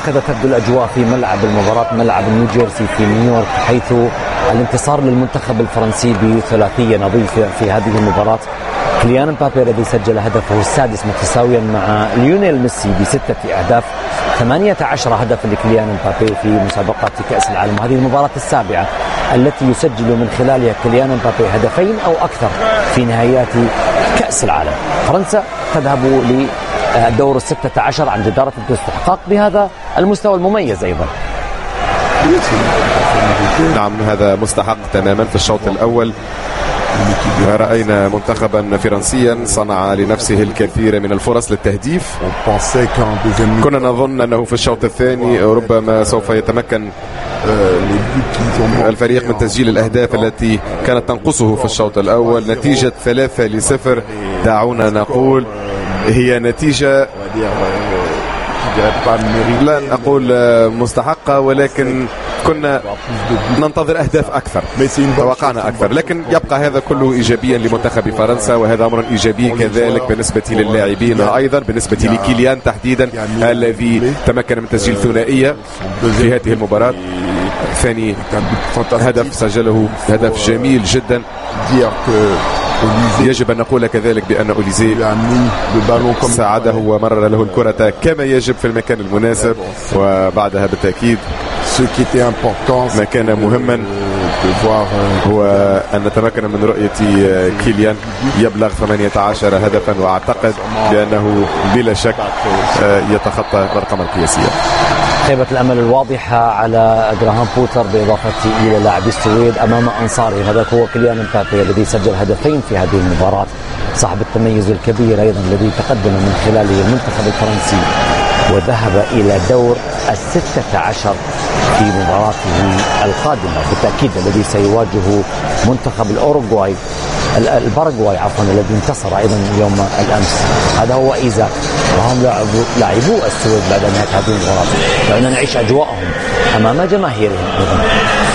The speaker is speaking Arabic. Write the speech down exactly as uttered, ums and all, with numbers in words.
هكذا تبدو الأجواء في ملعب المباراة، ملعب نيوجيرسي في نيويورك، حيث الانتصار للمنتخب الفرنسي بثلاثية نظيفة في هذه المباراة. كيليان مبابي الذي سجل هدفه السادس متساويا مع ليونيل ميسي بستة أهداف، ثمانية عشر هدفا لكيليان مبابي في مسابقات كأس العالم. هذه المباراة السابعة التي يسجل من خلالها كيليان مبابي هدفين أو أكثر في نهائيات كأس العالم. فرنسا تذهب للدور الستة عشر عن جدارة الاستحقاق بهذا المستوى المميز أيضا. نعم، هذا مستحق تماما. في الشوط الأول رأينا منتخبا فرنسيا صنع لنفسه الكثير من الفرص للتهديف. كنا نظن أنه في الشوط الثاني ربما سوف يتمكن الفريق من تسجيل الأهداف التي كانت تنقصه في الشوط الأول. نتيجة ثلاثة لصفر دعونا نقول هي نتيجة لا أقول مستحقة، ولكن كنا ننتظر أهداف أكثر، توقعنا أكثر، لكن يبقى هذا كله إيجابيا لمنتخب فرنسا، وهذا أمر إيجابي كذلك بالنسبة للاعبين أيضا، بالنسبة لكيليان تحديدا الذي تمكن من تسجيل ثنائية في هذه المباراة. ثاني هدف سجله هدف جميل جدا. يجب أن نقول كذلك بأن أوليزي ساعده ومرر له الكرة كما يجب في المكان المناسب، وبعدها بالتأكيد ما كان مهما هو أن نتمكن من رؤية كيليان يبلغ ثمانية عشر هدفا، وأعتقد بأنه بلا شك يتخطى الأرقام القياسية. خيبة الأمل الواضحة على جراهام بوتر بالإضافة إلى لاعب السويد أمام أنصاري. هذا هو كيليان مبابي الذي سجل هدفين في هذه المباراة، صاحب التميز الكبير أيضا الذي تقدم من خلاله المنتخب الفرنسي وذهب إلى دور الستة عشر في مباراته القادمة بالتأكيد، الذي سيواجه منتخب الأوروغواي الباراغواي عفوا الذي انتصر أيضا يوم الأمس. هذا هو إيزاك، وهم لاعبو السويد بعد نهاية هذه المباراة، لأننا نعيش أجواءهم أمام جماهيرهم أيضا.